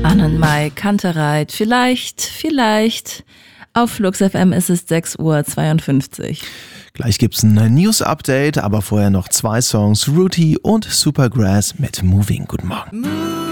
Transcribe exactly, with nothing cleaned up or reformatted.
Spannend, Mai, Kantereit. Vielleicht, vielleicht. Auf Flux F M ist es sechs Uhr zweiundfünfzig. Gleich gibt's ein News-Update, aber vorher noch zwei Songs. Ruti und Supergrass mit Moving. Guten Morgen.